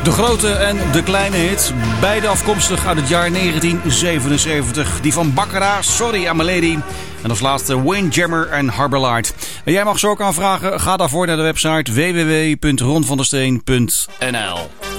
De grote en de kleine hit, beide afkomstig uit het jaar 1977. Die van Baccara, Sorry I'm a Lady. En als laatste Windjammer en Harborlight. En jij mag ze ook aanvragen. Ga daarvoor naar de website www.ronvandesteen.nl.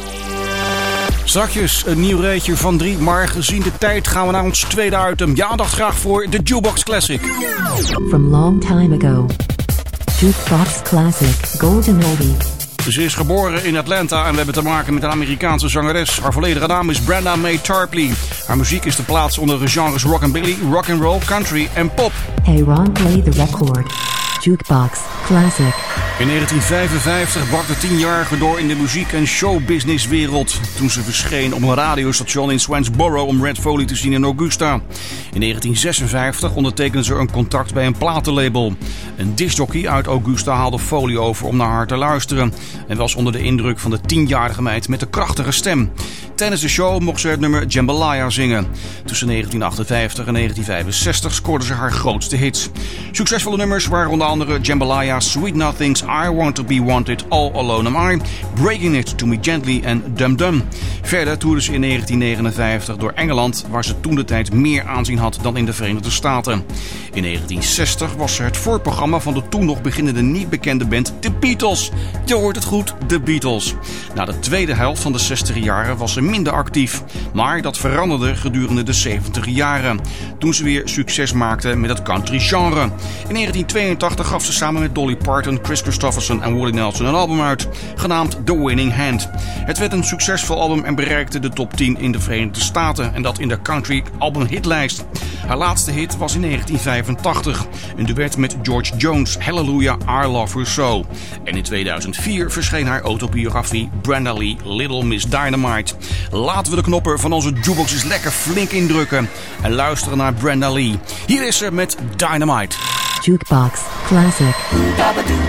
Strakjes een nieuw rijtje van 3, maar gezien de tijd gaan we naar ons tweede item. Je aandacht graag voor de Jukebox Classic. From long time ago. Jukebox Classic, Golden Oldie. Ze is geboren in Atlanta en we hebben te maken met een Amerikaanse zangeres. Haar volledige naam is Brenda Mae Tarpley. Haar muziek is te plaatsen onder de genres rockabilly, rock'n'roll, country en pop. Hey Ron, play the record. Jukebox Classic. In 1955 brak de 10-jarige door in de muziek- en showbusinesswereld toen ze verscheen op een radiostation in Swainsboro om Red Foley te zien in Augusta. In 1956 ondertekende ze een contract bij een platenlabel. Een discjockey uit Augusta haalde Foley over om naar haar te luisteren en was onder de indruk van de 10-jarige meid met de krachtige stem. Tijdens de show mocht ze het nummer Jambalaya zingen. Tussen 1958 en 1965 scoorde ze haar grootste hits. Succesvolle nummers waren onder andere Jambalaya, Sweet Nothings, I Want To Be Wanted, All Alone Am I, Breaking It To Me Gently en Dum Dum. Verder toerde ze in 1959 door Engeland, waar ze toen de tijd meer aanzien had dan in de Verenigde Staten. In 1960 was ze het voorprogramma van de toen nog beginnende niet bekende band The Beatles. Je hoort het goed, The Beatles. Na de tweede helft van de 60 jaren was ze minder actief, maar dat veranderde gedurende de 70 jaren, toen ze weer succes maakte met het country genre. In 1982 gaf ze samen met Dolly Parton, Chris Christopherson en Willie Nelson een album uit, genaamd The Winning Hand. Het werd een succesvol album en bereikte de top 10 in de Verenigde Staten en dat in de country album hitlijst. Haar laatste hit was in 1985, een duet met George Jones, Hallelujah, I Love Her So. En in 2004 verscheen haar autobiografie Brenda Lee, Little Miss Dynamite. Laten we de knoppen van onze jukebox eens lekker flink indrukken en luisteren naar Brenda Lee. Hier is ze met Dynamite. Jukebox Classic.